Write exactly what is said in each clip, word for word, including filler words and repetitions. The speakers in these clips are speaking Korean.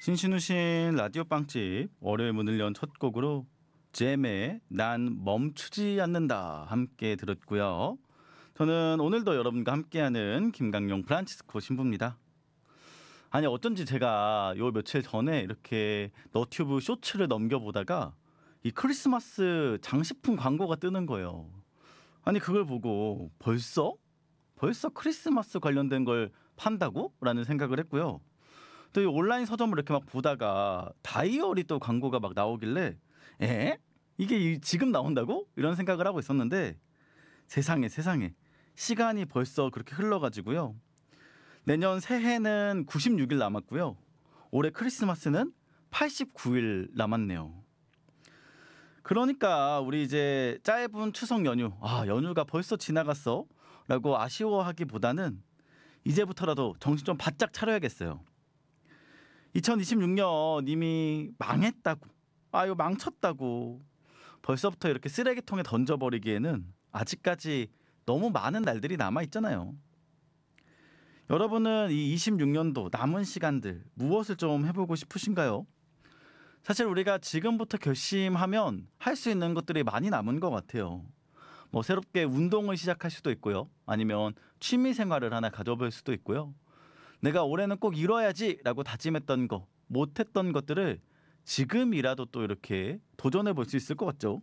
신신우신 라디오 빵집 월요일 문을 연 첫 곡으로 잼의 난 멈추지 않는다 함께 들었고요. 저는 오늘도 여러분과 함께하는 김강용 프란치스코 신부입니다. 아니 어쩐지 제가 요 며칠 전에 이렇게 너튜브 쇼츠를 넘겨보다가 이 크리스마스 장식품 광고가 뜨는 거예요. 아니 그걸 보고 벌써? 벌써 크리스마스 관련된 걸 판다고? 라는 생각을 했고요. 또 이 온라인 서점을 이렇게 막 보다가 다이어리 또 광고가 막 나오길래 에? 이게 이- 지금 나온다고? 이런 생각을 하고 있었는데 세상에 세상에 시간이 벌써 그렇게 흘러가지고요. 내년 새해는 구십육 일 남았고요. 올해 크리스마스는 팔십구 일 남았네요. 그러니까 우리 이제 짧은 추석 연휴, 아 연휴가 벌써 지나갔어? 라고 아쉬워하기보다는 이제부터라도 정신 좀 바짝 차려야겠어요. 이천이십육 년 이미 망했다고, 아유 망쳤다고 벌써부터 이렇게 쓰레기통에 던져버리기에는 아직까지 너무 많은 날들이 남아있잖아요. 여러분은 이 이십육 년도 남은 시간들 무엇을 좀 해보고 싶으신가요? 사실 우리가 지금부터 결심하면 할 수 있는 것들이 많이 남은 것 같아요. 뭐 새롭게 운동을 시작할 수도 있고요. 아니면 취미 생활을 하나 가져볼 수도 있고요. 내가 올해는 꼭 이뤄야지 라고 다짐했던 거, 못했던 것들을 지금이라도 또 이렇게 도전해 볼 수 있을 것 같죠.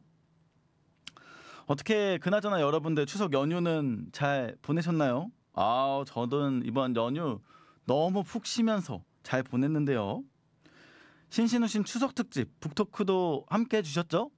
어떻게 그나저나 여러분들 추석 연휴는 잘 보내셨나요? 아, 저는 이번 연휴 너무 푹 쉬면서 잘 보냈는데요. 신신우신 추석 특집 북토크도 함께 해주셨죠?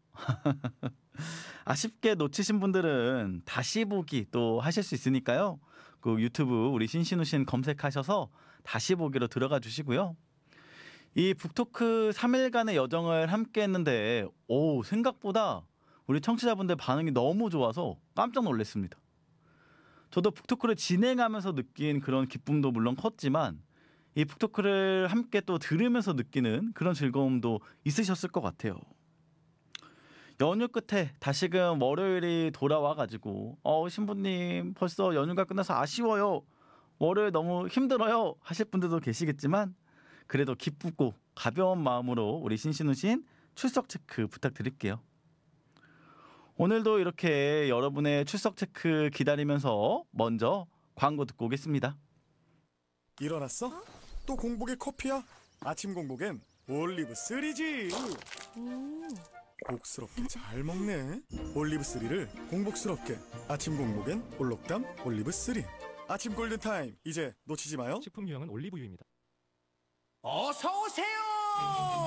아쉽게 놓치신 분들은 다시 보기 또 하실 수 있으니까요. 그 유튜브 우리 신신우신 검색하셔서 다시 보기로 들어가 주시고요. 이 북토크 삼 일간의 여정을 함께 했는데 오 생각보다 우리 청취자분들 반응이 너무 좋아서 깜짝 놀랐습니다. 저도 북토크를 진행하면서 느낀 그런 기쁨도 물론 컸지만 이 북토크를 함께 또 들으면서 느끼는 그런 즐거움도 있으셨을 것 같아요. 연휴 끝에 다시금 월요일이 돌아와가지고 어 신부님 벌써 연휴가 끝나서 아쉬워요, 월요일 너무 힘들어요 하실 분들도 계시겠지만 그래도 기쁘고 가벼운 마음으로 우리 신신우신 출석 체크 부탁드릴게요. 오늘도 이렇게 여러분의 출석 체크 기다리면서 먼저 광고 듣고 오겠습니다. 일어났어? 또 공복에 커피야? 아침 공복엔 올리브 쓰리지. 복스럽게 잘 먹네. 올리브 쓰리를 공복스럽게. 아침 공복엔 올록담 올리브 쓰리. 아침 골든타임 이제 놓치지 마요. 식품 유형은 올리브유입니다. 어서 오세요.